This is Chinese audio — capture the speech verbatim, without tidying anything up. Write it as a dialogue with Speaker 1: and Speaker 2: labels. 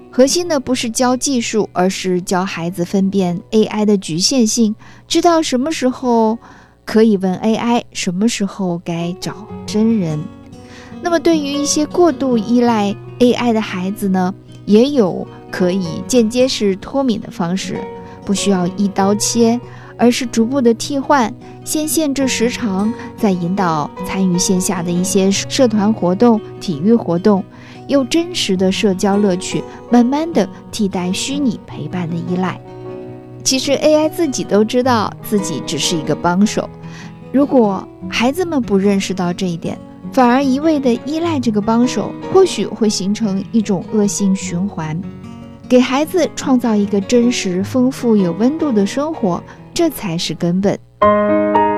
Speaker 1: 核心的不是教技术，而是教孩子分辨 A I 的局限性，知道什么时候可以问 A I， 什么时候该找真人。那么对于一些过度依赖 A I 的孩子呢，也有可以间接式脱敏的方式，不需要一刀切，而是逐步的替换，先限制时长，再引导参与线下的一些社团活动、体育活动，用真实的社交乐趣，慢慢的替代虚拟陪伴的依赖。其实 A I 自己都知道自己只是一个帮手，如果孩子们不认识到这一点，反而一味的依赖这个帮手，或许会形成一种恶性循环。给孩子创造一个真实、丰富、有温度的生活，这才是根本。